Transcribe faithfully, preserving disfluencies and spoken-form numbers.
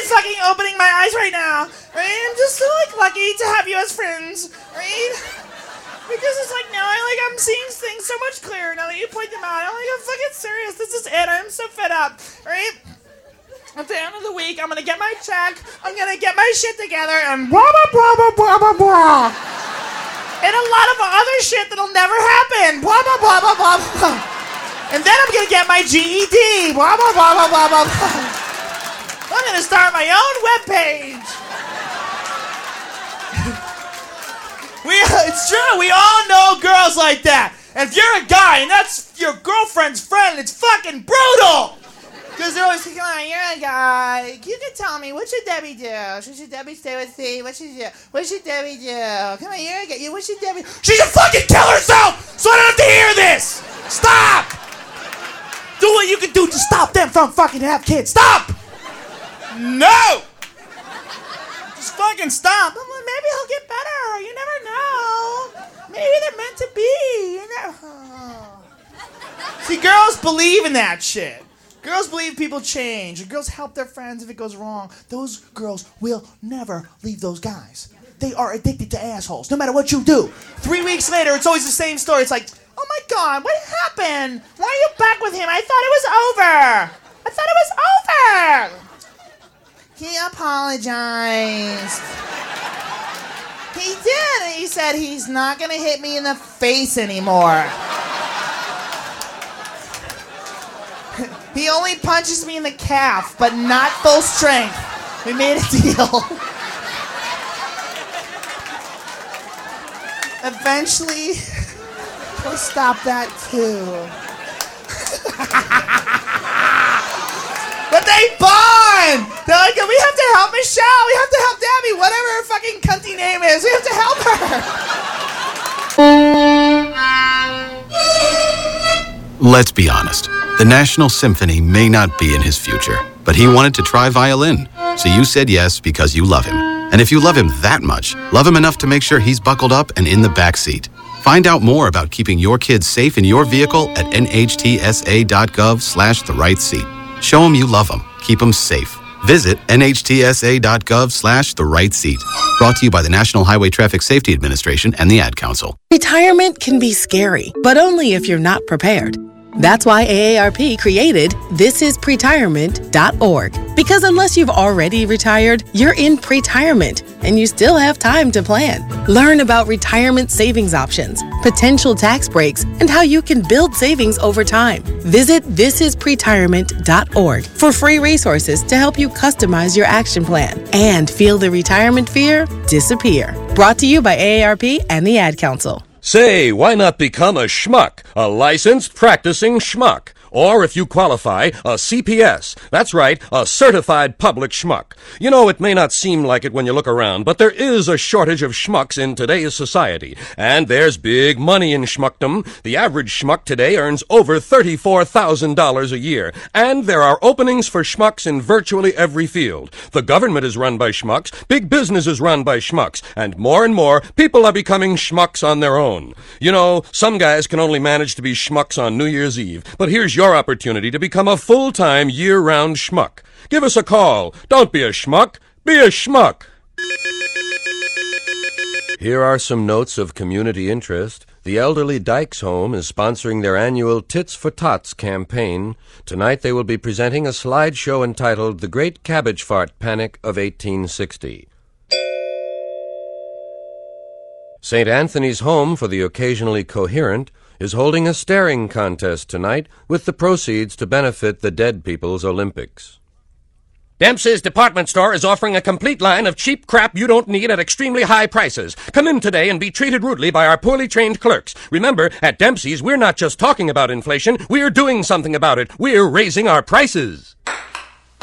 fucking opening my eyes right now, right? I'm just so, like, lucky to have you as friends, right? Because it's like, now I, like, I'm seeing things so much clearer now that you point them out. I'm like, I'm fucking serious. This is it. I'm so fed up, right? At the end of the week, I'm gonna get my check, I'm gonna get my shit together, and blah, blah, blah, blah, blah, blah, blah. And a lot of other shit that'll never happen. Blah, blah, blah, blah, blah, blah. And then I'm gonna get my G E D. Blah, blah, blah, blah, blah, blah, blah. I'm gonna start my own webpage. we, it's true, we all know girls like that. And if you're a guy and that's your girlfriend's friend, it's fucking brutal. Because they're always like, come on, you're a guy. You can tell me, what should Debbie do? Should Debbie stay with Steve? What should you, what should Debbie do? Come on, you're a guy. What should Debbie... She should fucking kill herself so I don't have to hear this! Stop! Do what you can do to stop them from fucking have kids. Stop! No! Just fucking stop. Maybe he'll get better. You never know. Maybe they're meant to be. You never... Oh. See, girls believe in that shit. Girls believe people change. And girls help their friends if it goes wrong. Those girls will never leave those guys. They are addicted to assholes, no matter what you do. Three weeks later, it's always the same story. It's like, oh my God, what happened? Why are you back with him? I thought it was over. I thought it was over. He apologized. He did. And he said he's not going to hit me in the face anymore. He only punches me in the calf, but not full strength. We made a deal. Eventually, he'll stop that too. But they bond! They're like, we have to help Michelle, we have to help Debbie, whatever her fucking cunty name is, we have to help her. Let's be honest. The National Symphony may not be in his future, but he wanted to try violin. So you said yes because you love him. And if you love him that much, love him enough to make sure he's buckled up and in the back seat. Find out more about keeping your kids safe in your vehicle at nhtsa.gov slash the right seat. Show him you love him. Keep him safe. Visit nhtsa.gov slash the right seat. Brought to you by the National Highway Traffic Safety Administration and the Ad Council. Retirement can be scary, but only if you're not prepared. That's why A A R P created this is pretirement dot org. Because unless you've already retired, you're in pretirement, and you still have time to plan. Learn about retirement savings options, potential tax breaks, and how you can build savings over time. Visit this is pretirement dot org for free resources to help you customize your action plan and feel the retirement fear disappear. Brought to you by A A R P and the Ad Council. Say, why not become a schmuck, a licensed practicing schmuck? Or, if you qualify, a C P S. That's right, a certified public schmuck. You know, it may not seem like it when you look around, but there is a shortage of schmucks in today's society. And there's big money in schmuckdom. The average schmuck today earns over thirty-four thousand dollars a year. And there are openings for schmucks in virtually every field. The government is run by schmucks, big business is run by schmucks, and more and more people are becoming schmucks on their own. You know, some guys can only manage to be schmucks on New Year's Eve, but here's your opportunity to become a full-time, year-round schmuck. Give us a call. Don't be a schmuck. Be a schmuck. Here are some notes of community interest. The Elderly Dykes Home is sponsoring their annual Tits for Tots campaign. Tonight they will be presenting a slideshow entitled The Great Cabbage Fart Panic of eighteen sixty. Saint Anthony's Home for the Occasionally Coherent is holding a staring contest tonight with the proceeds to benefit the Dead People's Olympics. Dempsey's Department Store is offering a complete line of cheap crap you don't need at extremely high prices. Come in today and be treated rudely by our poorly trained clerks. Remember, at Dempsey's, we're not just talking about inflation, we're doing something about it. We're raising our prices.